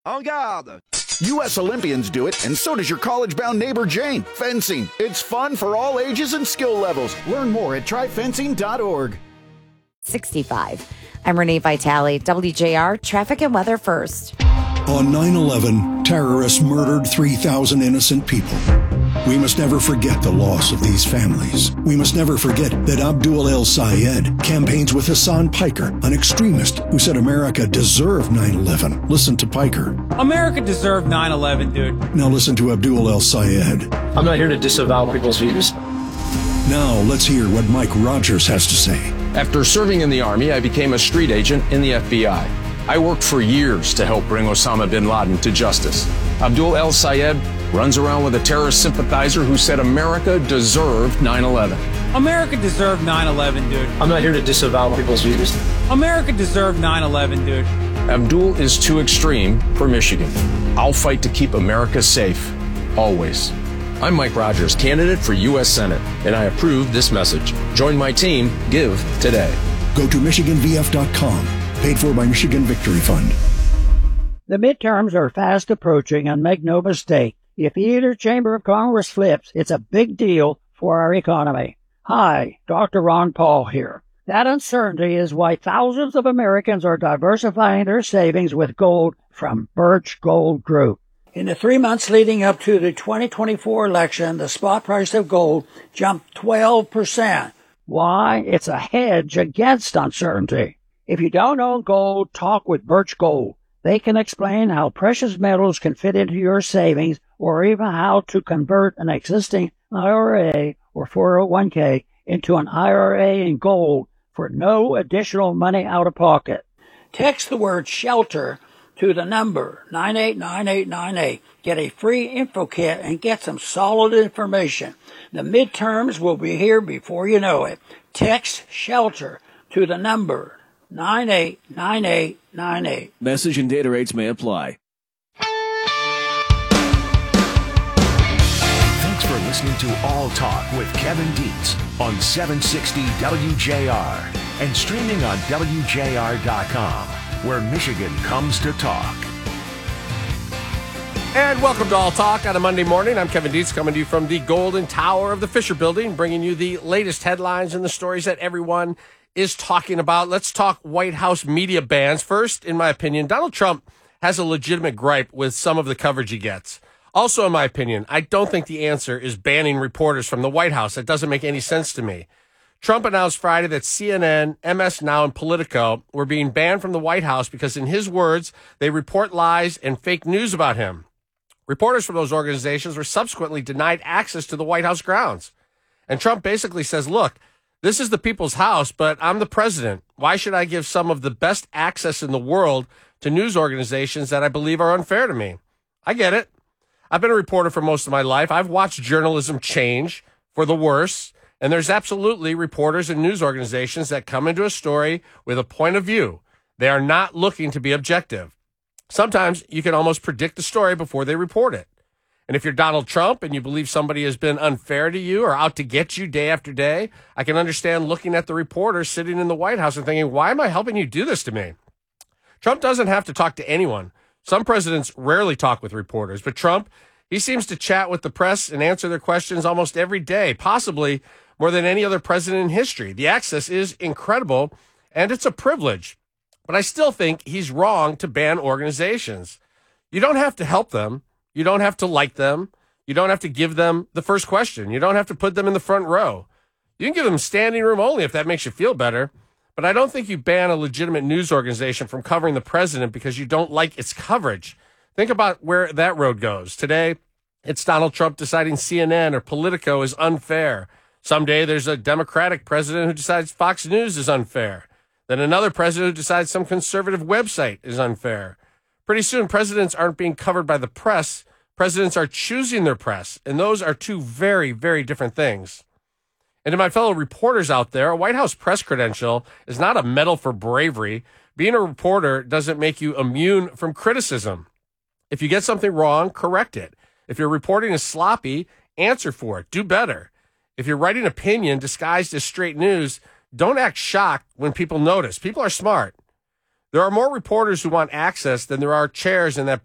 En garde! U.S. Olympians do it, and so does your college-bound neighbor Jane. Fencing. It's fun for all ages and skill levels. Learn more at tryfencing.org. 65. I'm Renee Vitale, WJR Traffic and Weather First. On 9/11, terrorists murdered 3,000 innocent people. We must never forget the loss of these families. We must never forget that Abdul El-Sayed campaigns with Hassan Piker, an extremist who said America deserved 9/11. Listen to Piker. America deserved 9/11, dude. Now listen to Abdul El-Sayed. I'm not here to disavow people's views. Now let's hear what Mike Rogers has to say. After serving in the Army, I became a street agent in the FBI. I worked for years to help bring Osama bin Laden to justice. Abdul El-Sayed runs around with a terrorist sympathizer who said America deserved 9/11. America deserved 9/11, dude. I'm not here to disavow people's views. America deserved 9/11, dude. Abdul is too extreme for Michigan. I'll fight to keep America safe, always. I'm Mike Rogers, candidate for U.S. Senate, and I approve this message. Join my team. Give today. Go to MichiganVF.com. Paid for by Michigan Victory Fund. The midterms are fast approaching, and make no mistake, if either chamber of Congress flips, it's a big deal for our economy. Hi, Dr. Ron Paul here. That uncertainty is why thousands of Americans are diversifying their savings with gold from Birch Gold Group. In the 3 months leading up to the 2024 election, the spot price of gold jumped 12%. Why? It's a hedge against uncertainty. If you don't own gold, talk with Birch Gold. They can explain how precious metals can fit into your savings, or even how to convert an existing IRA or 401k into an IRA in gold for no additional money out of pocket. Text the word SHELTER to the number 989898. Get a free info kit and get some solid information. The midterms will be here before you know it. Text SHELTER to the number 989898. Message and data rates may apply. Thanks for listening to All Talk with Kevin Dietz on 760 WJR and streaming on WJR.com, where Michigan comes to talk. And welcome to All Talk on a Monday morning. I'm Kevin Dietz, coming to you from the Golden Tower of the Fisher Building, bringing you the latest headlines and the stories that everyone is talking about. Let's talk White House media bans. First, in my opinion, Donald Trump has a legitimate gripe with some of the coverage he gets. Also, in my opinion, I don't think the answer is banning reporters from the White House. That doesn't make any sense to me. Trump announced Friday that CNN, MS Now, and Politico were being banned from the White House because, in his words, they report lies and fake news about him. Reporters from those organizations were subsequently denied access to the White House grounds. And Trump basically says, look, this is the people's house, but I'm the president. Why should I give some of the best access in the world to news organizations that I believe are unfair to me? I get it. I've been a reporter for most of my life. I've watched journalism change for the worse, and there's absolutely reporters and news organizations that come into a story with a point of view. They are not looking to be objective. Sometimes you can almost predict the story before they report it. And if you're Donald Trump and you believe somebody has been unfair to you or out to get you day after day, I can understand looking at the reporter sitting in the White House and thinking, why am I helping you do this to me? Trump doesn't have to talk to anyone. Some presidents rarely talk with reporters, but Trump, he seems to chat with the press and answer their questions almost every day, possibly more than any other president in history. The access is incredible, and it's a privilege. But I still think he's wrong to ban organizations. You don't have to help them. You don't have to like them. You don't have to give them the first question. You don't have to put them in the front row. You can give them standing room only if that makes you feel better. But I don't think you ban a legitimate news organization from covering the president because you don't like its coverage. Think about where that road goes. Today, it's Donald Trump deciding CNN or Politico is unfair. Someday there's a Democratic president who decides Fox News is unfair. Then another president who decides some conservative website is unfair. Pretty soon, presidents aren't being covered by the press. Presidents are choosing their press, and those are two very, very different things. And to my fellow reporters out there, a White House press credential is not a medal for bravery. Being a reporter doesn't make you immune from criticism. If you get something wrong, correct it. If your reporting is sloppy, answer for it. Do better. If you're writing opinion disguised as straight news, don't act shocked when people notice. People are smart. There are more reporters who want access than there are chairs in that